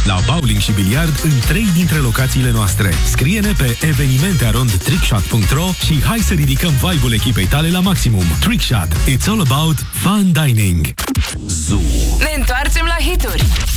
la bowling și biliard în 3 dintre locațiile noastre. Scrie-ne pe evenimentearondtrickshot.ro și hai să ridicăm vibe-ul echipei tale la maximum. Trickshot. It's all about fun dining. Ne întoarcem la hituri.